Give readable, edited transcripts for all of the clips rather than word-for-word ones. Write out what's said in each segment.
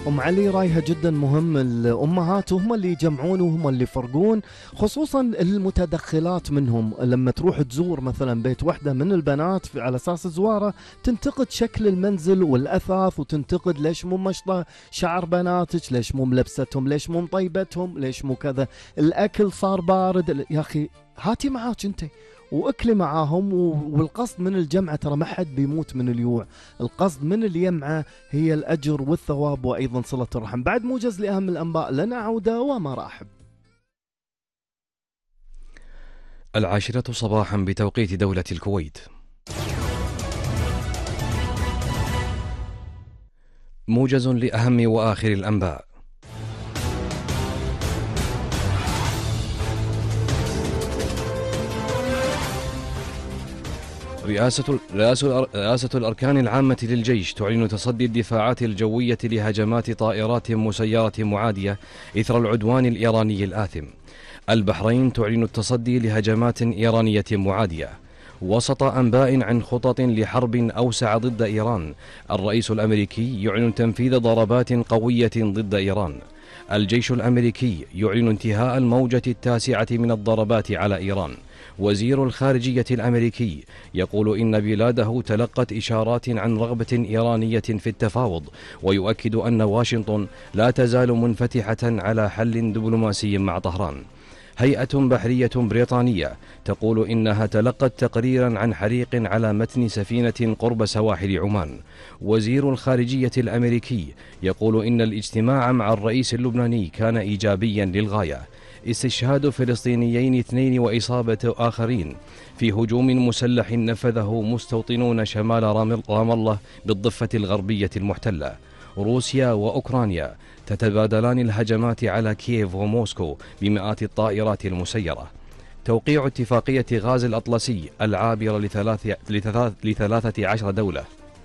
أم علي رايها جدا مهم، الأمهات هم اللي يجمعون وهم اللي يفرقون، خصوصا المتدخلات منهم. لما تروح تزور مثلا بيت واحدة من البنات على أساس زوارة، تنتقد شكل المنزل والأثاث، وتنتقد ليش مو مشطة شعر بناتك، ليش مو ملبستهم، ليش مو مطيبتهم، ليش مو كذا، الأكل صار بارد. يا أخي هاتي معاك انت واكلي معاهم. والقصد من الجمعة ترى ما حد بيموت من اليوع، القصد من اليمعة هي الأجر والثواب وأيضا صلة الرحم. بعد موجز لأهم الأنباء لنا عودة ومراحب. 10 صباحا بتوقيت دولة الكويت. موجز لأهم وآخر الأنباء. رئاسة الأركان العامة للجيش تعلن تصدي الدفاعات الجوية لهجمات طائرات مسيرة معادية إثر العدوان الإيراني الآثم. البحرين تعلن التصدي لهجمات إيرانية معادية. وسط أنباء عن خطط لحرب أوسع ضد إيران، الرئيس الأمريكي يعلن تنفيذ ضربات قوية ضد إيران. الجيش الأمريكي يعلن انتهاء الموجة التاسعة من الضربات على إيران. وزير الخارجية الأمريكي يقول إن بلاده تلقت إشارات عن رغبة إيرانية في التفاوض، ويؤكد أن واشنطن لا تزال منفتحة على حل دبلوماسي مع طهران. هيئة بحرية بريطانية تقول إنها تلقت تقريرا عن حريق على متن سفينة قرب سواحل عمان. وزير الخارجية الأمريكي يقول إن الاجتماع مع الرئيس اللبناني كان إيجابيا للغاية. استشهاد فلسطينيين 2 وإصابة آخرين في هجوم مسلح نفذه مستوطنون شمال رام الله بالضفة الغربية المحتلة. روسيا وأوكرانيا تتبادلان الهجمات على كييف وموسكو بمئات الطائرات المسيرة. توقيع اتفاقية غاز الأطلسي العابرة ل13 دولة.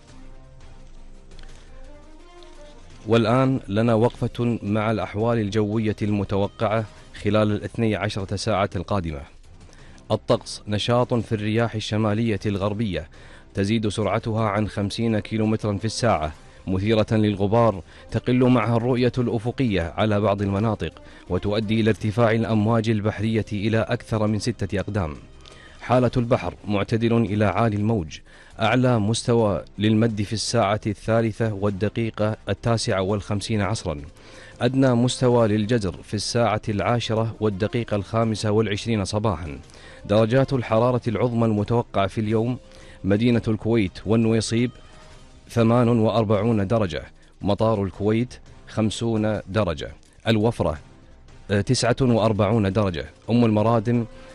والآن لنا وقفة مع الأحوال الجوية المتوقعة خلال 12 ساعة القادمة. الطقس: نشاط في الرياح الشمالية الغربية تزيد سرعتها عن 50 كيلومترا في الساعة، مثيرة للغبار، تقل معها الرؤية الأفقية على بعض المناطق، وتؤدي إلى ارتفاع الأمواج البحرية إلى أكثر من 6 أقدام. حالة البحر: معتدل إلى عالي الموج، أعلى مستوى للمد في الساعة 3:09 عصرا، أدنى مستوى للجزر في الساعة 10:25 صباحا. درجات الحرارة العظمى المتوقعة في اليوم: مدينة الكويت والنويصيب 48 درجة، مطار الكويت 50 درجة، الوفرة 49 درجة، أم المرادم